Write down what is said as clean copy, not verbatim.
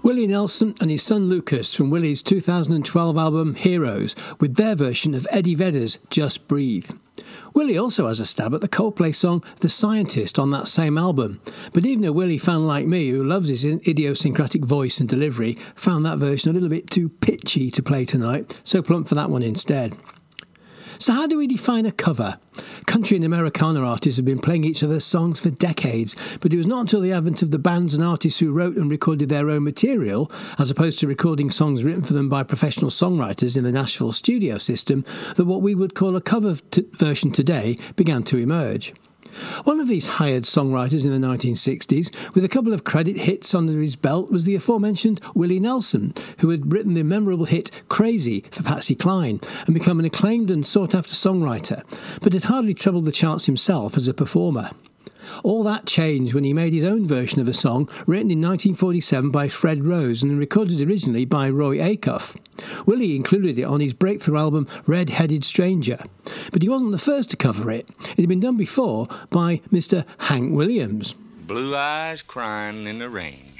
Willie Nelson and his son Lucas from Willie's 2012 album Heroes with their version of Eddie Vedder's Just Breathe. Willie also has a stab at the Coldplay song The Scientist on that same album, but even a Willie fan like me who loves his idiosyncratic voice and delivery found that version a little bit too pitchy to play tonight, so plumped for that one instead. So how do we define a cover? Country and Americana artists have been playing each other's songs for decades, but it was not until the advent of the bands and artists who wrote and recorded their own material, as opposed to recording songs written for them by professional songwriters in the Nashville studio system, that what we would call a cover version today began to emerge. One of these hired songwriters in the 1960s, with a couple of credit hits under his belt, was the aforementioned Willie Nelson, who had written the memorable hit Crazy for Patsy Cline and become an acclaimed and sought-after songwriter, but had hardly troubled the charts himself as a performer. All that changed when he made his own version of a song written in 1947 by Fred Rose and recorded originally by Roy Acuff. Willie included it on his breakthrough album Red-Headed Stranger, but he wasn't the first to cover it. It had been done before by Mr. Hank Williams. Blue eyes crying in the rain.